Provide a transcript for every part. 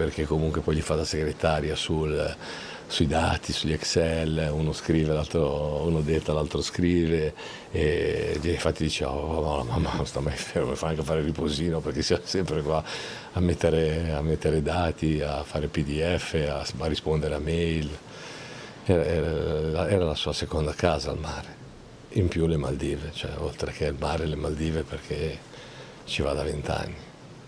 perché comunque poi gli fa da segretaria sui dati, sugli Excel, uno scrive, uno detta, l'altro scrive, e infatti dice oh, mamma non sta mai fermo, mi fa anche fare il riposino perché siamo sempre qua a mettere dati, a fare PDF, a rispondere a mail. Era la sua seconda casa al mare, in più le Maldive, cioè oltre che il mare le Maldive, perché ci va da 20 anni.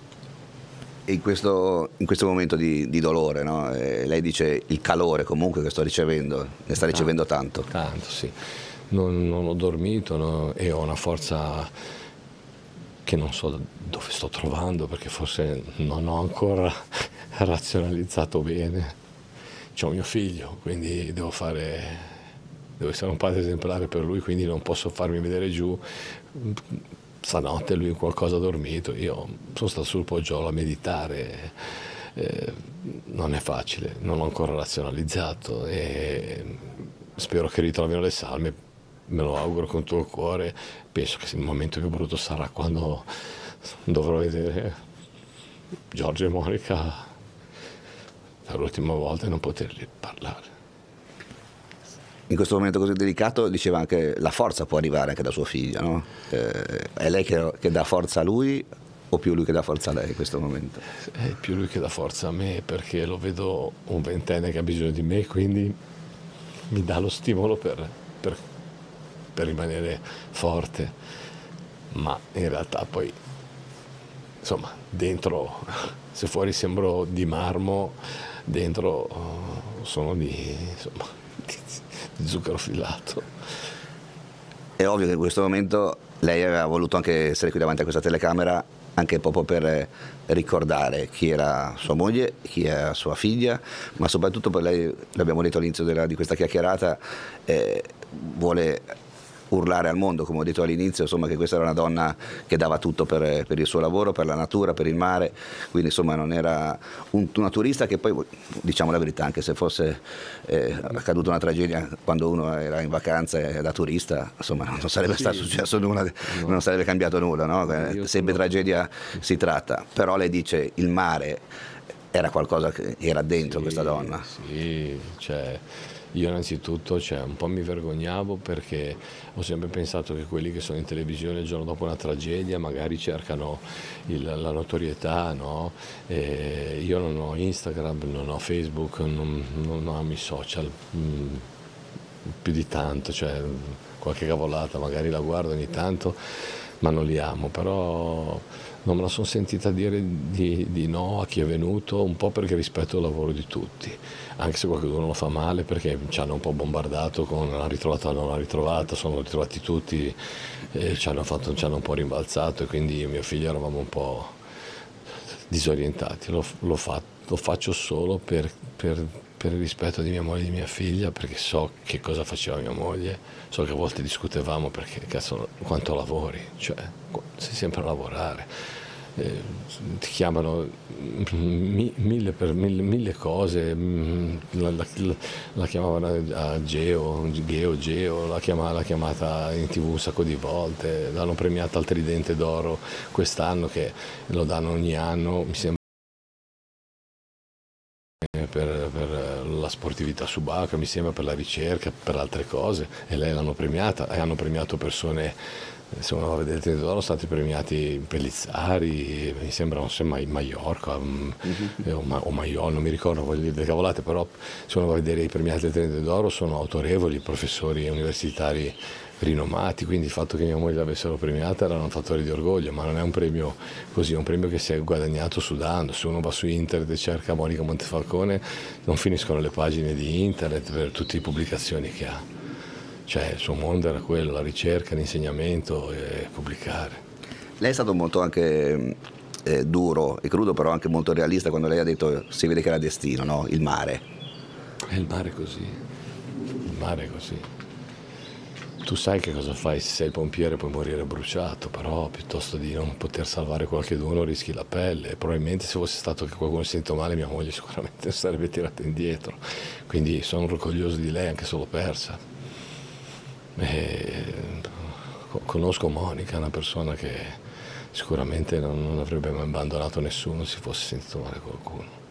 E in questo momento di dolore, no? Lei dice il calore comunque che sto ricevendo, ne sta ricevendo tanto. Tanto, sì. Non ho dormito, no? E ho una forza che non so dove sto trovando, perché forse non ho ancora razionalizzato bene. C'ho mio figlio, quindi devo essere un padre esemplare per lui, quindi non posso farmi vedere giù. Stanotte lui qualcosa ha dormito, io sono stato sul poggiolo a meditare, non è facile, non ho ancora razionalizzato e spero che ritrovino le salme, me lo auguro con tutto il cuore. Penso che il momento più brutto sarà quando dovrò vedere Giorgio e Monica per l'ultima volta e non potergli parlare. In questo momento così delicato, diceva anche la forza può arrivare anche da sua figlia, no? È lei che dà forza a lui o più lui che dà forza a lei in questo momento? È più lui che dà forza a me, perché lo vedo un ventenne che ha bisogno di me, quindi mi dà lo stimolo per rimanere forte, ma in realtà poi insomma dentro, se fuori sembro di marmo, dentro sono di zucchero filato. È ovvio che in questo momento lei aveva voluto anche essere qui davanti a questa telecamera anche proprio per ricordare chi era sua moglie, chi era sua figlia, ma soprattutto per lei, l'abbiamo detto all'inizio di questa chiacchierata, vuole urlare al mondo, come ho detto all'inizio, insomma, che questa era una donna che dava tutto per il suo lavoro, per la natura, per il mare, quindi insomma non era una turista che poi, diciamo la verità, anche se fosse accaduta una tragedia quando uno era in vacanza da turista, insomma non sarebbe stato successo nulla, no. Non sarebbe cambiato nulla, no? Sempre tragedia si tratta, però lei dice il mare era qualcosa che era dentro questa donna. Sì, cioè io innanzitutto un po' mi vergognavo, perché ho sempre pensato che quelli che sono in televisione il giorno dopo una tragedia magari cercano la notorietà, no? Io non ho Instagram, non ho Facebook, non amo i social più di tanto, cioè qualche cavolata magari la guardo ogni tanto, ma non li amo, però non me la sono sentita dire di no a chi è venuto, un po' perché rispetto il lavoro di tutti, anche se qualcuno lo fa male, perché ci hanno un po' bombardato con l'ha ritrovata o non l'ha ritrovata, sono ritrovati tutti, ci hanno un po' rimbalzato, e quindi io e mio figlio eravamo un po' disorientati. Lo faccio solo per il rispetto di mia moglie e di mia figlia, perché so che cosa faceva mia moglie, so che a volte discutevamo perché cazzo quanto lavori, cioè sei sempre a lavorare, ti chiamano mille cose, la chiamavano a Geo, l'ha chiamata in TV un sacco di volte, l'hanno premiata al Tridente d'Oro quest'anno, che lo danno ogni anno, mi sembra, per la sportività subacquea, mi sembra, per la ricerca, per altre cose, e lei l'hanno premiata, e hanno premiato persone, se uno va a vedere il Tridente d'Oro, sono stati premiati Pellizzari, mi sembra, non so, Maiorca o Maiol, non mi ricordo, voglio dire delle cavolate, però se uno va a vedere i premiati del Tridente d'Oro sono autorevoli, professori universitari rinomati, quindi il fatto che mia moglie l'avessero premiata era un fattore di orgoglio, ma non è un premio così, è un premio che si è guadagnato sudando. Se uno va su internet e cerca Monica Montefalcone non finiscono le pagine di internet per tutte le pubblicazioni che ha, cioè il suo mondo era quello, la ricerca, l'insegnamento e pubblicare. Lei è stato molto anche duro e crudo, però anche molto realista quando lei ha detto si vede che era destino, no? Il mare. Il mare è così, il mare è così. Tu sai che cosa fai se sei pompiere, puoi morire bruciato, però piuttosto di non poter salvare qualcheduno rischi la pelle, e probabilmente se fosse stato che qualcuno si sente male mia moglie sicuramente sarebbe tirata indietro, quindi sono orgoglioso di lei anche se l'ho persa. Conosco Monica, una persona che sicuramente non avrebbe mai abbandonato nessuno se fosse sentito male qualcuno.